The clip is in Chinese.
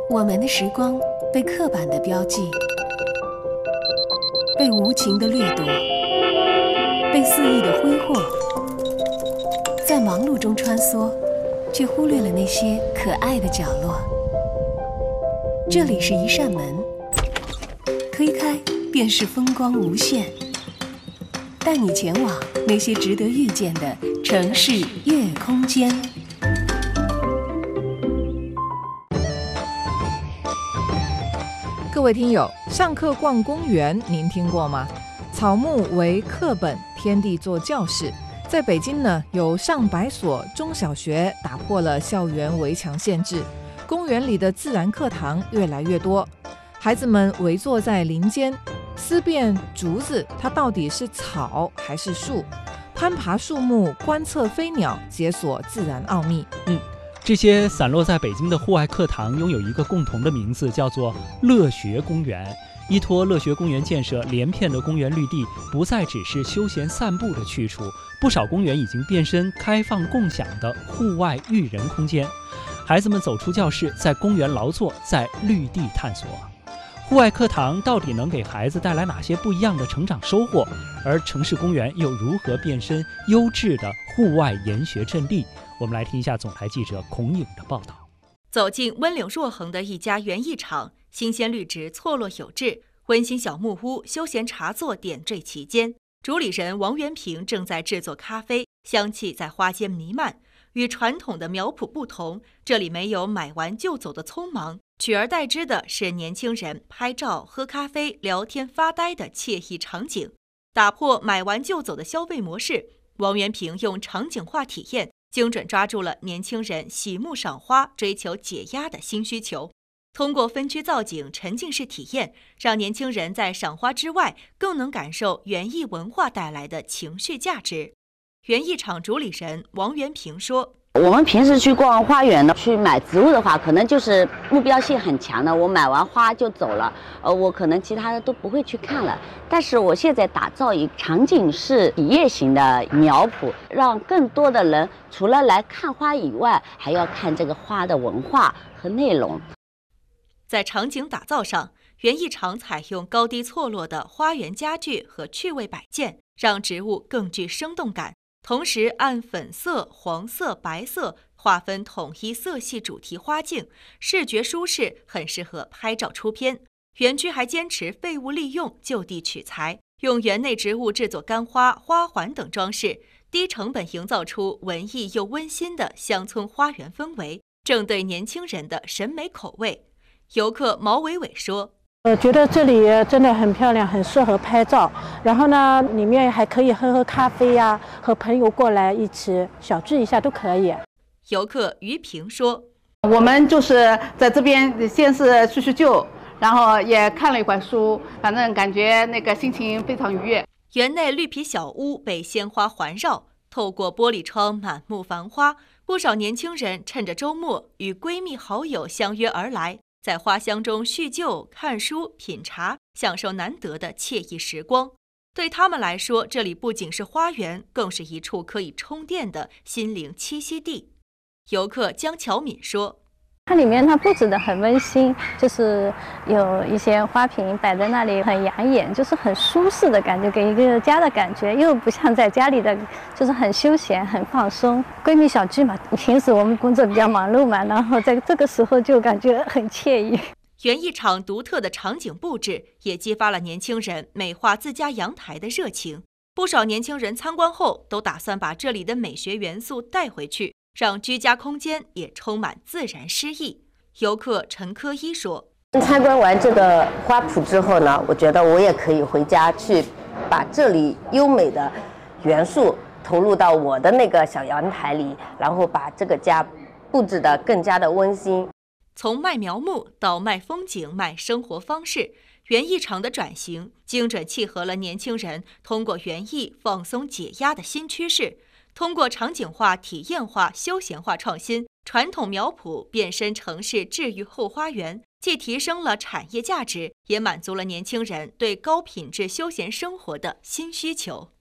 我们的时光被刻板的标记，被无情的掠夺，被肆意的挥霍，在忙碌中穿梭，却忽略了那些可爱的角落。这里是一扇门，推开便是风光无限，带你前往那些值得遇见的城市夜空间。 各位听友，上课逛公园您听过吗？草木为课本，天地作教室。在北京呢，有上百所中小学打破了校园围墙限制，公园里的自然课堂越来越多，孩子们围坐在林间，思辨竹子它到底是草还是树，攀爬树木，观测飞鸟，解锁自然奥秘。 这些散落在北京的户外课堂拥有一个共同的名字，叫做乐学公园。依托乐学公园建设，连片的公园绿地不再只是休闲散步的去处，不少公园已经变身开放共享的户外育人空间。孩子们走出教室，在公园劳作，在绿地探索。户外课堂到底能给孩子带来哪些不一样的成长收获？而城市公园又如何变身优质的户外研学阵地？我们来听一下总台记者孔颖的报道。 走进温柳若横的一家园艺场，新鲜绿植错落有致，温馨小木屋休闲茶座点缀其间。主理人王元平正在制作咖啡，香气在花间弥漫。与传统的苗圃不同，这里没有买完就走的匆忙，取而代之的是年轻人拍照、喝咖啡、聊天、发呆的惬意场景。打破买完就走的消费模式，王元平用场景化体验精准抓住了年轻人洗沐赏花、追求解压的新需求。通过分区造景、沉浸式体验，让年轻人在赏花之外，更能感受园艺文化带来的情绪价值。园艺场主理人王元平说：“ 我们平时去逛花园呢，去买植物的话，可能就是目标性很强的，我买完花就走了，我可能其他的都不会去看了。但是我现在打造一个场景式体验型的苗圃，让更多的人除了来看花以外，还要看这个花的文化和内容。” 在场景打造上，园艺场采用高低错落的花园家具和趣味摆件，让植物更具生动感。同时按粉色、黄色、白色划分统一色系主题花径，视觉舒适，很适合拍照出片。园区还坚持废物利用、就地取材，用园内植物制作干花、花环等装饰，低成本营造出文艺又温馨的乡村花园氛围，正对年轻人的审美口味。游客毛伟伟说：“ 觉得这里真的很漂亮，很适合拍照。然后呢，里面还可以喝咖啡呀，和朋友过来一起小聚一下都可以。” 游客于平说：“ 我们就是在这边先是叙叙旧，然后也看了一会儿书，反正感觉那个心情非常愉悦。” 园内绿皮小屋被鲜花环绕，透过玻璃窗满目繁花，不少年轻人趁着周末与闺蜜好友相约而来。在花香中叙旧、看书、品茶，享受难得的惬意时光。对他们来说，这里不仅是花园，更是一处可以充电的心灵栖息地。游客江巧敏说：“ 它里面布置得很温馨，就是有一些花瓶摆在那里，很养眼，就是很舒适的感觉，给一个家的感觉，又不像在家里的，就是很休闲、很放松。闺蜜小聚嘛，平时我们工作比较忙碌嘛，然后在这个时候就感觉很惬意。” 园艺场独特的场景布置也激发了年轻人美化自家阳台的热情。不少年轻人参观后都打算把这里的美学元素带回去，让居家空间也充满自然诗意。游客陈科一说：“ 参观完这个花圃之后呢，我觉得我也可以回家去把这里优美的元素投入到我的那个小阳台里，然后把这个家布置得更加的温馨。” 从卖苗木到卖风景、卖生活方式，园艺场的转型精准契合了年轻人通过园艺放松解压的新趋势。通过场景化、体验化、休闲化创新，传统苗圃变身城市治愈后花园，既提升了产业价值，也满足了年轻人对高品质休闲生活的新需求。